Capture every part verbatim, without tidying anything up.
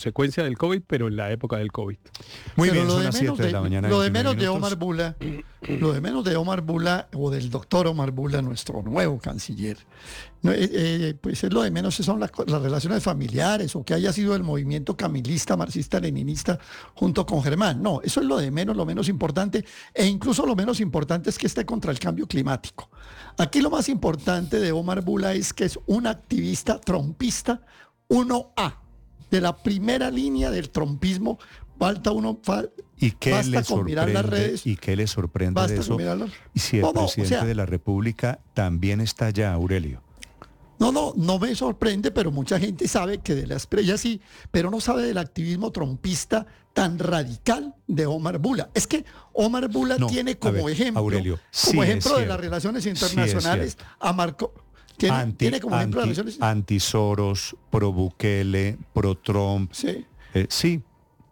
consecuencia del COVID, pero en la época del COVID. Muy Pero bien, lo son de las menos siete de la de- mañana. Lo de veintinueve menos de minutos. Omar Bula, lo de menos de Omar Bula o del doctor Omar Bula, nuestro nuevo canciller, no, eh, eh, pues es lo de menos son las, co- las relaciones familiares o que haya sido el movimiento camilista, marxista-leninista junto con Germán. No, eso es lo de menos, lo menos importante, e incluso lo menos importante es que esté contra el cambio climático. Aquí lo más importante de Omar Bula es que es un activista trompista uno A, de la primera línea del trompismo. Falta uno, fal- ¿Y qué basta le con mirar las sorprende? redes. ¿Y qué le sorprende Basta de con eso? mirarlas. Y si el No, no, o presidente sea- de la República también está allá, Aurelio. No, no, no me sorprende, pero mucha gente sabe que de la estrella sí, pero no sabe del activismo trompista tan radical de Omar Bula. Es que Omar Bula No, tiene a como ver, ejemplo, Aurelio, sí como es ejemplo de cierto. las relaciones Sí es internacionales cierto. a Marco. Tiene, Anti, tiene como ejemplo las anti, relaciones. anti-Soros, pro-Bukele, pro-Trump. Sí. Eh, sí,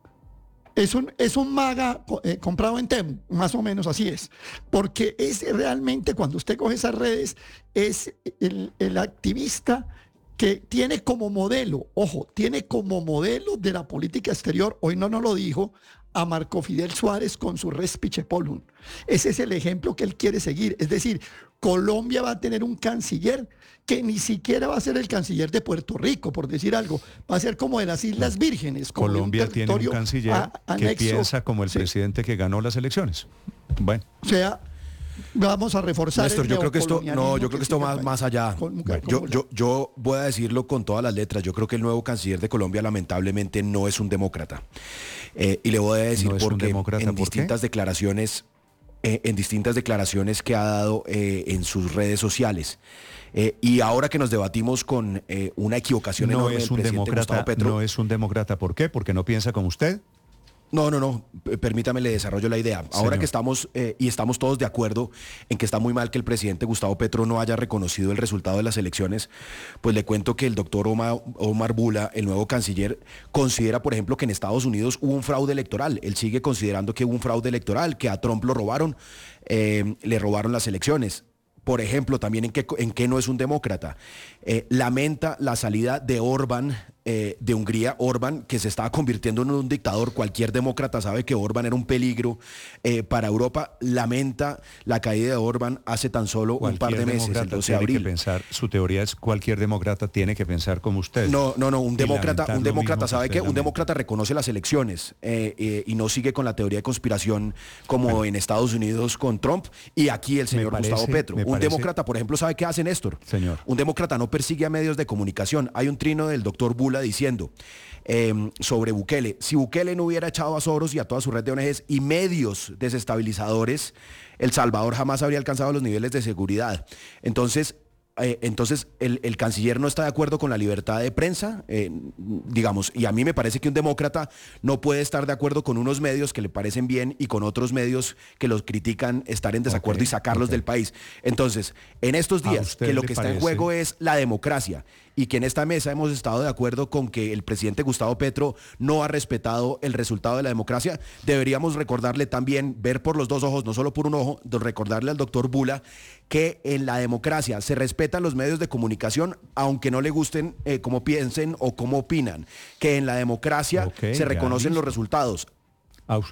Es un, es un maga eh, comprado en Temu, más o menos así es. Porque es realmente, cuando usted coge esas redes, es el, el activista que tiene como modelo, ojo, tiene como modelo de la política exterior, hoy no nos lo dijo, a Marco Fidel Suárez con su Respice Polum. Ese es el ejemplo que él quiere seguir. Es decir, Colombia va a tener un canciller que ni siquiera va a ser el canciller de Puerto Rico, por decir algo. Va a ser como de las Islas Vírgenes. Como de Colombia tiene un territorio canciller a- que anexo. piensa como el Sí. presidente que ganó las elecciones. Bueno, O sea, vamos a reforzar Néstor, el yo creo que esto, no, neocolonialismo yo creo que esto sigue va el país. más allá. Con- Bueno, con yo, Bula. yo, yo voy a decirlo con todas las letras. Yo creo que el nuevo canciller de Colombia lamentablemente no es un demócrata. Eh, y le voy a decir ¿No es un porque demócrata? en ¿Por qué? distintas declaraciones, eh, en distintas declaraciones que ha dado eh, en sus redes sociales. Eh, y ahora que nos debatimos con eh, una equivocación no enorme es del un presidente demócrata, Gustavo Petro. no es un demócrata. ¿Por qué? Porque no piensa como usted. No, no, no, p- permítame, le desarrollo la idea. Ahora Señor. que estamos, eh, y estamos todos de acuerdo en que está muy mal que el presidente Gustavo Petro no haya reconocido el resultado de las elecciones, pues le cuento que el doctor Omar, Omar Bula, el nuevo canciller, considera, por ejemplo, que en Estados Unidos hubo un fraude electoral. Él sigue considerando que hubo un fraude electoral, que a Trump lo robaron, eh, le robaron las elecciones. Por ejemplo, también en qué, en qué no es un demócrata. Eh, lamenta la salida de Orbán, eh, de Hungría, Orbán, que se estaba convirtiendo en un dictador. Cualquier demócrata sabe que Orbán era un peligro eh, para Europa. Lamenta la caída de Orbán hace tan solo un par de Cualquier meses, el demócrata doce de tiene que abril. pensar, su teoría es cualquier demócrata tiene que pensar como usted. No, no, no, un Y demócrata, lamentar un lo demócrata mismo sabe usted que un lamenta. demócrata reconoce las elecciones eh, eh, y no sigue con la teoría de conspiración como en Estados Unidos con Trump y aquí el señor parece- Gustavo Petro. me Un parece- demócrata, por ejemplo, sabe qué hace Néstor. Señor. Un demócrata no persigue a medios de comunicación. Hay un trino del doctor Bula diciendo eh, sobre Bukele, si Bukele no hubiera echado a Soros y a toda su red de O N Ges y medios desestabilizadores, El Salvador jamás habría alcanzado los niveles de seguridad. Entonces, Eh, entonces, el, el canciller no está de acuerdo con la libertad de prensa, eh, digamos, y a mí me parece que un demócrata no puede estar de acuerdo con unos medios que le parecen bien y con otros medios que los critican estar en desacuerdo Ok, y sacarlos ok. del país. Entonces, en estos ¿A días, usted que lo le que está en parece? juego es la democracia y que en esta mesa hemos estado de acuerdo con que el presidente Gustavo Petro no ha respetado el resultado de la democracia, deberíamos recordarle también, ver por los dos ojos, no solo por un ojo, de recordarle al doctor Bula que en la democracia se respetan los medios de comunicación, aunque no le gusten eh, cómo piensen o cómo opinan, que en la democracia Ok, se ya, reconocen los listo. resultados. Aus-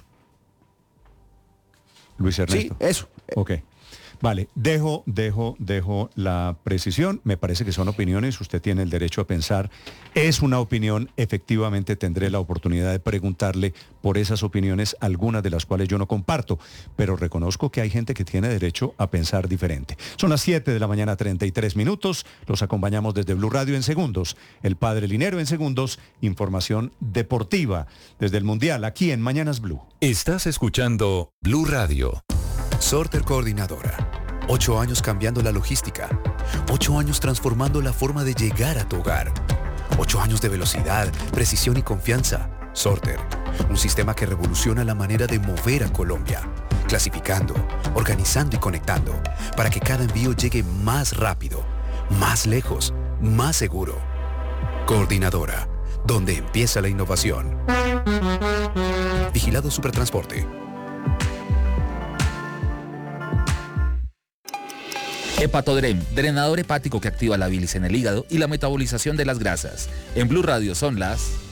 Luis Ernesto. Sí, eso. Ok. Vale, dejo, dejo, dejo la precisión. Me parece que son opiniones, usted tiene el derecho a pensar. Es una opinión, efectivamente tendré la oportunidad de preguntarle por esas opiniones, algunas de las cuales yo no comparto, pero reconozco que hay gente que tiene derecho a pensar diferente. Son las siete de la mañana, treinta y tres minutos. Los acompañamos desde Blue Radio en segundos. El Padre Linero en segundos. Información deportiva desde el Mundial, aquí en Mañanas Blue. Estás escuchando Blue Radio. Sorter Coordinadora. Ocho años cambiando la logística. Ocho años transformando la forma de llegar a tu hogar. Ocho años de velocidad, precisión y confianza. Sorter. Un sistema que revoluciona la manera de mover a Colombia. Clasificando, organizando y conectando. Para que cada envío llegue más rápido, más lejos, más seguro. Coordinadora. Donde empieza la innovación. Vigilado Supertransporte. Hepatodrem, drenador hepático que activa la bilis en el hígado y la metabolización de las grasas. En Blue Radio son las